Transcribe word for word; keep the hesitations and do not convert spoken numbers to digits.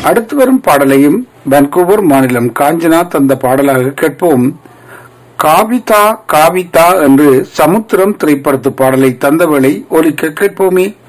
அடுத்து வரும் பாடலையும் வான்கூவர் மாநிலம் காஞ்சனா தந்த பாடலாக கேட்போம். காவிதா காவிதா என்று சமுத்திரம் திரைப்படத்து பாடலை தந்தவளை ஒலிக்க கேட்போமே.